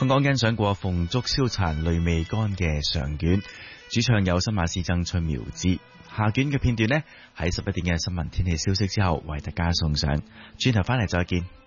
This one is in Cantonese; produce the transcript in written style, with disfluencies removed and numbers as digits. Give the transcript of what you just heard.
香港欣賞過鳳燭燒殘淚未乾嘅上卷，主唱有新馬師曾春苗之。下卷嘅片段呢，喺11點嘅新聞天氣消息之後為大家送上，轉頭翻嚟再見。